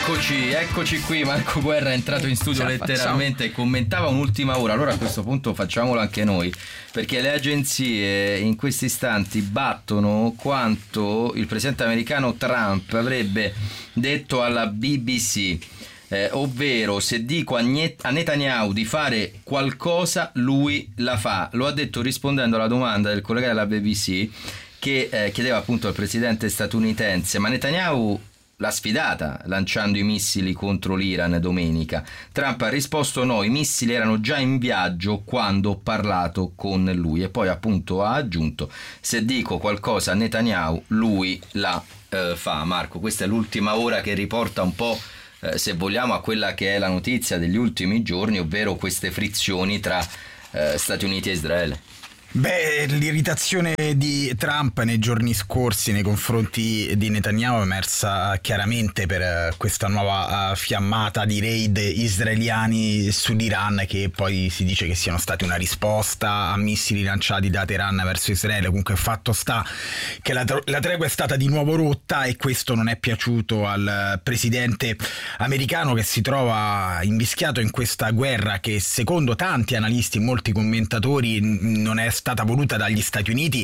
Eccoci qui. Marco Guerra è entrato in studio letteralmente e commentava un'ultima ora. Allora a questo punto facciamolo anche noi, perché le agenzie in questi istanti battono quanto il presidente americano Trump avrebbe detto alla BBC, ovvero se dico a Netanyahu di fare qualcosa lui la fa. Lo ha detto rispondendo alla domanda del collega della BBC che chiedeva appunto al presidente statunitense: ma Netanyahu l'ha sfidata lanciando i missili contro l'Iran domenica. Trump ha risposto: no, i missili erano già in viaggio quando ho parlato con lui. E poi appunto ha aggiunto: se dico qualcosa a Netanyahu lui la fa. Marco, questa è l'ultima ora che riporta un po', se vogliamo, a quella che è la notizia degli ultimi giorni, ovvero queste frizioni tra Stati Uniti e Israele. Beh, l'irritazione di Trump nei giorni scorsi nei confronti di Netanyahu è emersa chiaramente per questa nuova fiammata di raid israeliani sull'Iran, che poi si dice che siano stati una risposta a missili lanciati da Teheran verso Israele. Comunque fatto sta che la tregua è stata di nuovo rotta, e questo non è piaciuto al presidente americano, che si trova invischiato in questa guerra che secondo tanti analisti e molti commentatori non è stata voluta dagli Stati Uniti,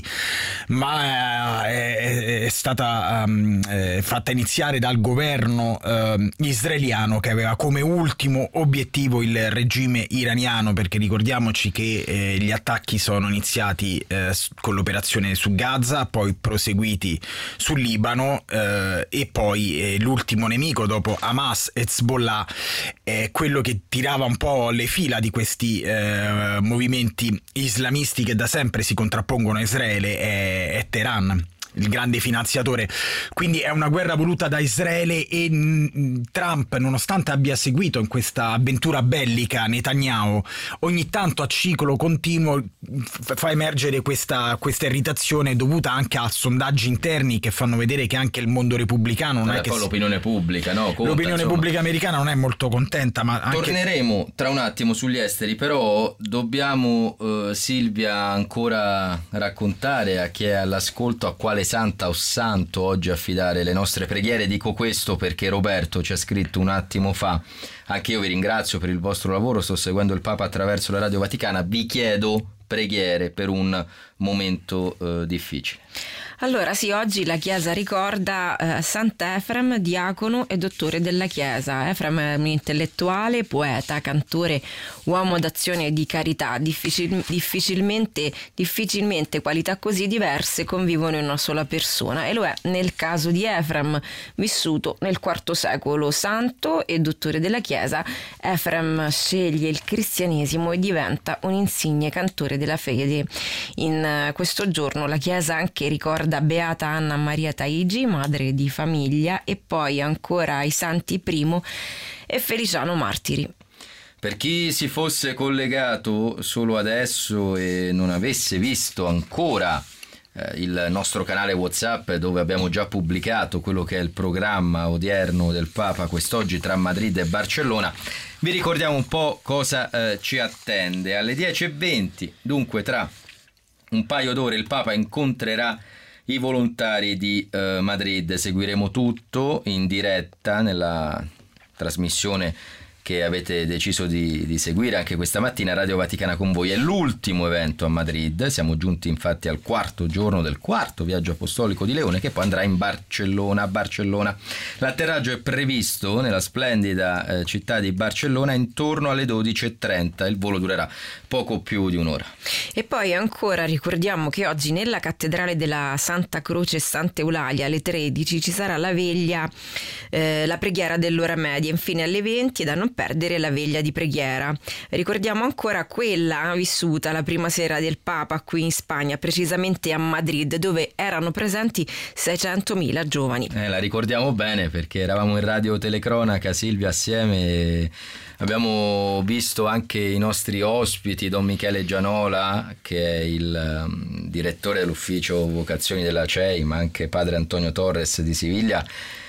ma è stata fatta iniziare dal governo israeliano, che aveva come ultimo obiettivo il regime iraniano, perché ricordiamoci che gli attacchi sono iniziati con l'operazione su Gaza, poi proseguiti sul Libano, e poi l'ultimo nemico dopo Hamas e Hezbollah, quello che tirava un po' le fila di questi movimenti islamisti che da sempre si contrappongono a Israele, è Teheran, il grande finanziatore. Quindi è una guerra voluta da Israele, e Trump, nonostante abbia seguito in questa avventura bellica Netanyahu, ogni tanto a ciclo continuo fa emergere questa irritazione dovuta anche a sondaggi interni che fanno vedere che anche il mondo repubblicano non è che l'opinione pubblica, no? Conta, l'opinione insomma. Pubblica americana non è molto contenta, ma anche... Torneremo tra un attimo sugli esteri, però dobbiamo Silvia ancora raccontare a chi è all'ascolto a quale santa o santo oggi affidare le nostre preghiere. Dico questo perché Roberto ci ha scritto un attimo fa: anche io vi ringrazio per il vostro lavoro, sto seguendo il Papa attraverso la Radio Vaticana, vi chiedo preghiere per un momento difficile. Allora sì, oggi la Chiesa ricorda Sant'Efrem, diacono e dottore della Chiesa. Efrem è un intellettuale, poeta, cantore, uomo d'azione e di carità. Difficilmente qualità così diverse convivono in una sola persona, e lo è nel caso di Efrem, vissuto nel IV secolo. Santo e dottore della Chiesa, Efrem sceglie il cristianesimo e diventa un insigne cantore della fede. In questo giorno la Chiesa anche ricorda Beata Anna Maria Taigi, madre di famiglia, e poi ancora i santi Primo e Feliciano martiri. Per chi si fosse collegato solo adesso e non avesse visto ancora il nostro canale WhatsApp, dove abbiamo già pubblicato quello che è il programma odierno del Papa quest'oggi tra Madrid e Barcellona, vi ricordiamo un po' cosa ci attende. Alle 10:20, dunque tra un paio d'ore, il Papa incontrerà i volontari di Madrid. Seguiremo tutto in diretta nella trasmissione che avete deciso di seguire anche questa mattina, Radio Vaticana con voi. È l'ultimo evento a Madrid, siamo giunti infatti al quarto giorno del quarto viaggio apostolico di Leone, che poi andrà in Barcellona. L'atterraggio è previsto nella splendida città di Barcellona intorno alle 12:30, il volo durerà poco più di un'ora. E poi ancora ricordiamo che oggi nella cattedrale della Santa Croce e Santa Eulalia alle 13 ci sarà la veglia, la preghiera dell'ora media, infine alle 20 da non perdere la veglia di preghiera. Ricordiamo ancora quella vissuta la prima sera del Papa qui in Spagna, precisamente a Madrid, dove erano presenti 600.000 giovani. La ricordiamo bene perché eravamo in radio telecronaca, Silvia, assieme, e abbiamo visto anche i nostri ospiti, Don Michele Gianola, che è il direttore dell'ufficio vocazioni della CEI, ma anche padre Antonio Torres di Siviglia,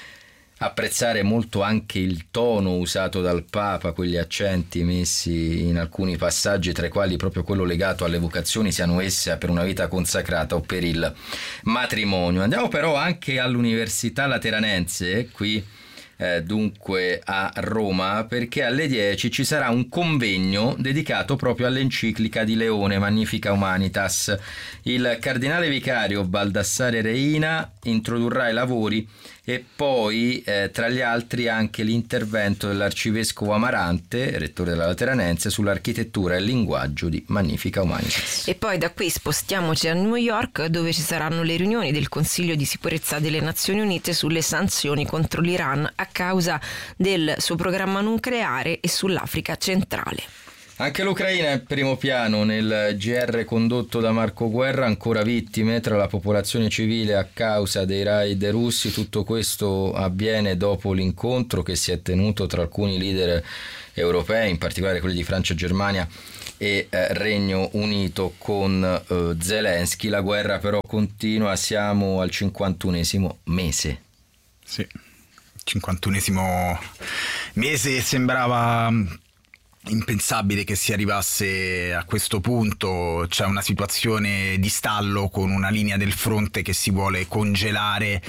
apprezzare molto anche il tono usato dal Papa, quegli accenti messi in alcuni passaggi, tra i quali proprio quello legato alle vocazioni, siano esse per una vita consacrata o per il matrimonio. Andiamo però anche all'Università Lateranense, qui dunque a Roma, perché alle 10 ci sarà un convegno dedicato proprio all'enciclica di Leone, Magnifica Humanitas. Il cardinale vicario Baldassare Reina introdurrà i lavori e poi tra gli altri anche l'intervento dell'arcivescovo Amarante, rettore della Lateranense, sull'architettura e il linguaggio di Magnifica Humanitas. E poi da qui spostiamoci a New York, dove ci saranno le riunioni del Consiglio di sicurezza delle Nazioni Unite sulle sanzioni contro l'Iran a causa del suo programma nucleare e sull'Africa centrale. Anche l'Ucraina è in primo piano nel GR condotto da Marco Guerra, ancora vittime tra la popolazione civile a causa dei raid russi. Tutto questo avviene dopo l'incontro che si è tenuto tra alcuni leader europei, in particolare quelli di Francia e Germania e Regno Unito, con Zelensky. La guerra però continua, siamo al 51esimo mese. Sì, 51esimo mese, sembrava impensabile che si arrivasse a questo punto. C'è una situazione di stallo con una linea del fronte che si vuole congelare.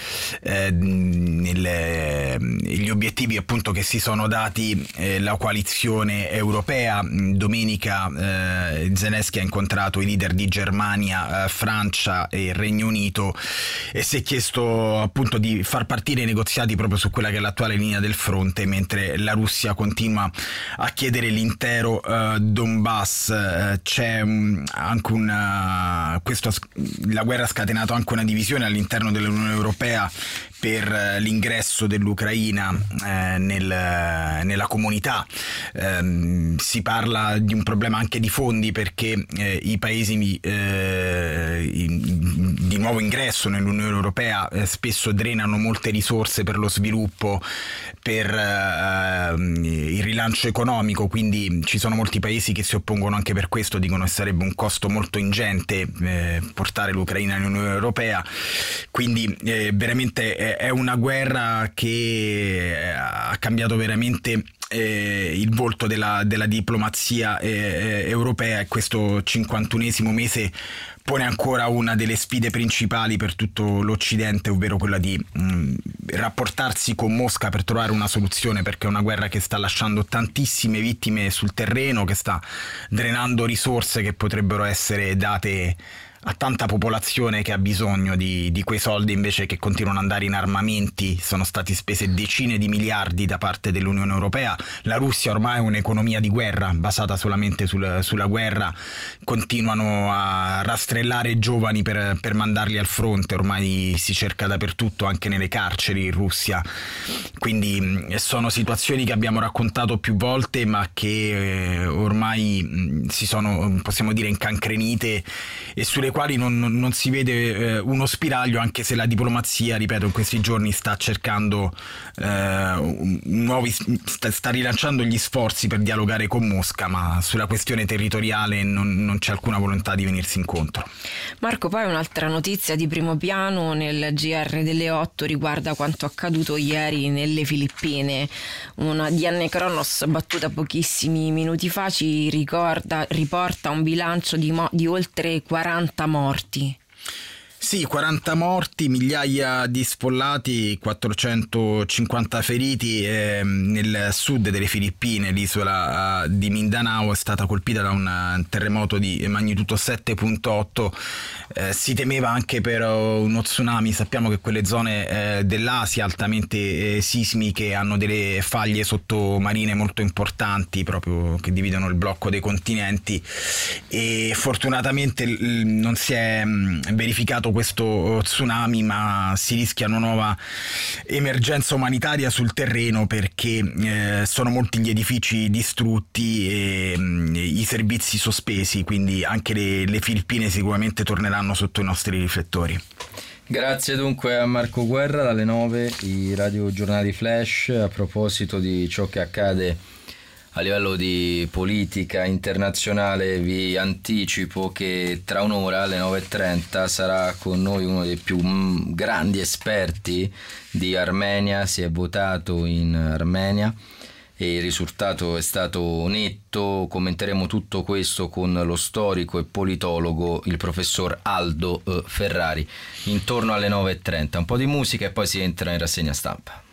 Gli obiettivi appunto che si sono dati la coalizione europea. Domenica Zelensky ha incontrato i leader di Germania, Francia e Regno Unito e si è chiesto appunto di far partire i negoziati proprio su quella che è l'attuale linea del fronte, mentre la Russia continua a chiedere l'intero Donbass. C'è anche la guerra ha scatenato anche una divisione all'interno dell'Unione Europea per l'ingresso dell'Ucraina nella comunità. Si parla di un problema anche di fondi, perché i paesi di nuovo ingresso nell'Unione Europea spesso drenano molte risorse per lo sviluppo, per il rilancio economico, quindi ci sono molti paesi che si oppongono anche per questo, dicono che sarebbe un costo molto ingente portare l'Ucraina nell'Unione Europea. Quindi veramente è una guerra che ha cambiato veramente il volto della diplomazia europea, e questo 51esimo mese pone ancora una delle sfide principali per tutto l'Occidente, ovvero quella di rapportarsi con Mosca per trovare una soluzione, perché è una guerra che sta lasciando tantissime vittime sul terreno, che sta drenando risorse che potrebbero essere date a tanta popolazione che ha bisogno di quei soldi, invece che continuano ad andare in armamenti. Sono stati spese decine di miliardi da parte dell'Unione Europea. La Russia ormai è un'economia di guerra, basata solamente sulla guerra. Continuano a rastrellare giovani per mandarli al fronte, ormai si cerca dappertutto, anche nelle carceri in Russia. Quindi sono situazioni che abbiamo raccontato più volte, ma che ormai si sono, possiamo dire, incancrenite, e sulle quali non si vede uno spiraglio, anche se la diplomazia, ripeto, in questi giorni sta cercando sta rilanciando gli sforzi per dialogare con Mosca, ma sulla questione territoriale non c'è alcuna volontà di venirsi incontro. Marco, poi un'altra notizia di primo piano nel GR delle 8 riguarda quanto accaduto ieri nelle Filippine. Una DN Kronos battuta pochissimi minuti fa ci riporta un bilancio di oltre 40 morti. Sì, 40 morti, migliaia di sfollati, 450 feriti. Nel sud delle Filippine, l'isola di Mindanao è stata colpita da un terremoto di magnitudo 7.8. Si temeva anche per uno tsunami. Sappiamo che quelle zone dell'Asia altamente sismiche hanno delle faglie sottomarine molto importanti, proprio che dividono il blocco dei continenti, e fortunatamente non si è verificato questo tsunami, ma si rischia una nuova emergenza umanitaria sul terreno, perché sono molti gli edifici distrutti e i servizi sospesi, quindi anche le Filippine sicuramente torneranno sotto i nostri riflettori. Grazie dunque a Marco Guerra. Dalle 9 i radiogiornali flash. A proposito di ciò che accade a livello di politica internazionale, vi anticipo che tra un'ora alle 9:30 sarà con noi uno dei più grandi esperti di Armenia. Si è votato in Armenia e il risultato è stato netto. Commenteremo tutto questo con lo storico e politologo, il professor Aldo Ferrari, intorno alle 9:30. Un po' di musica e poi si entra in rassegna stampa.